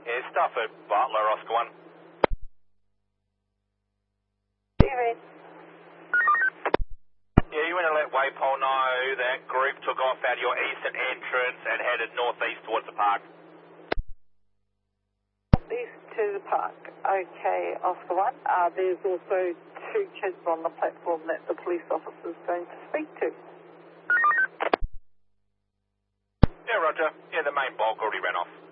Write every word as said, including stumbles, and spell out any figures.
Yeah, Stafford, Butler, Oscar one. Steven. Yeah, you want to let Waypole know that group took off out of your eastern entrance and headed northeast towards the park. East to the park. Okay, Oscar one. Uh, there's also two kids on the platform that the police officer's going to speak to. Yeah, Roger. Yeah, the main bulk already ran off.